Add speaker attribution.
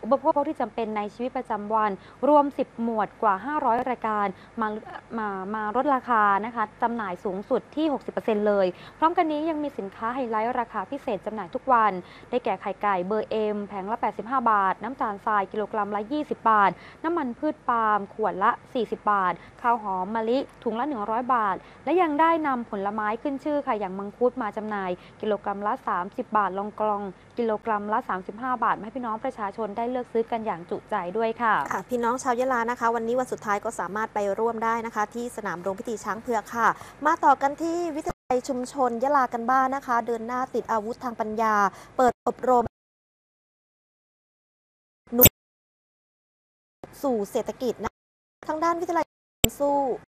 Speaker 1: อุปโภคที่จำเป็นในชีวิตประจำวันรวม 10 หมวดกว่า 500 รายการมาลดราคานะคะจำหน่ายสูงสุดที่ 60% เลยพร้อมกันนี้ยังมีสินค้าไฮไลท์ราคาพิเศษจำหน่ายทุกวันได้แก่ไข่ไก่เบอร์เอ็มแผงละ 85 บาทน้ำตาลทรายกิโลกรัมละ 20 บาทน้ำมันพืชปาล์มขวดละ 40 บาทข้าวหอมมะลิถุงละ 100 บาทและยังได้นำผลไม้ขึ้นชื่อค่ะอย่างมังคุดมาจำหน่ายกิโลกรัมละ 30 บาทลองกล่องกิโลกรัมละ 35 บาทให้พี่น้องประชาชนได้เลือกซื้อกันอย่างจุใจด้วยค่ะ
Speaker 2: พี่น้องชาวยะลานะคะวันนี้วันสุดท้ายก็สามารถไปร่วมได้นะคะที่สนามโรงพิธีช้างเผือกค่ะมาต่อกันที่วิทยาลัยชุมชนยะลากันบ้านนะคะเดินหน้าติดอาวุธทางปัญญาเปิดอบรมสู่เศรษฐกิจนะทางด้านวิทยาลัยสู้